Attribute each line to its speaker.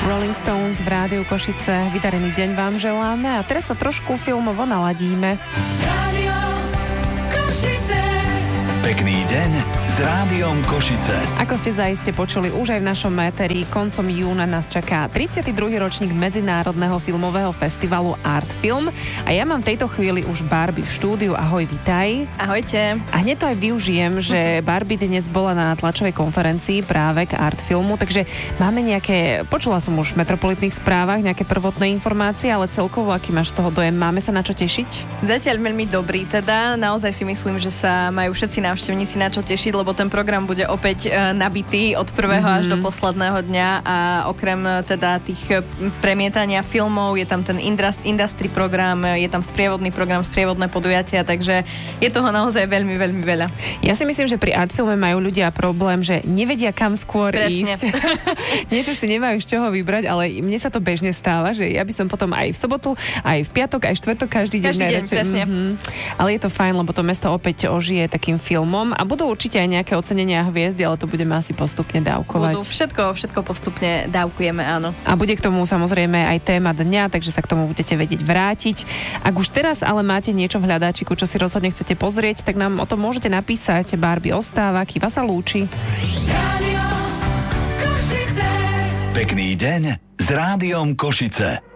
Speaker 1: Rolling Stones v Rádiu Košice. Vydarený deň vám želáme a teraz sa trošku filmovo naladíme.
Speaker 2: Rádio Košice.
Speaker 3: Pekný deň s Rádiom Košice.
Speaker 1: Ako ste zaiste počuli už aj v našom éteri, koncom júna nás čaká 32. ročník Medzinárodného filmového festivalu Artfilm a ja mám v tejto chvíli už Barbie v štúdiu. Ahoj, vitaj.
Speaker 4: Ahojte.
Speaker 1: A hneď to aj využijem, že Barbie dnes bola na tlačovej konferencii práve k Artfilmu, takže máme počula som už v metropolitných správach nejaké prvotné informácie, ale celkovo aký máš z toho dojem? Máme sa na čo tešiť?
Speaker 4: Zatiaľ veľmi dobrý, teda naozaj si myslím, že sa majú všetci návštevníci na čo tešiť, lebo ten program bude opäť nabitý od prvého až do posledného dňa a okrem teda tých premietania filmov je tam ten industry program, je tam sprievodný program, sprievodné podujatia, takže je toho naozaj veľmi, veľmi veľa.
Speaker 1: Ja si myslím, že pri Artfilme majú ľudia problém, že nevedia kam skôr ísť. Niečo si nemajú z čoho vybrať, ale mne sa to bežne stáva, že ja by som potom aj v sobotu, aj v piatok, aj štvrtok, každý deň
Speaker 4: presne.
Speaker 1: Ale je to fajn, lebo to mesto opäť ožije takým filmom a budú určite aj nejaké ocenenia hviezdy, ale to budeme asi postupne dávkovať.
Speaker 4: Všetko postupne dávkujeme, áno.
Speaker 1: A bude k tomu samozrejme aj téma dňa, takže sa k tomu budete vedieť vrátiť. Ak už teraz ale máte niečo v hľadáčiku, čo si rozhodne chcete pozrieť, tak nám o tom môžete napísať. Barbie ostáva, Kiva sa lúči.
Speaker 2: Rádio Košice.
Speaker 3: Pekný deň s Rádiom Košice.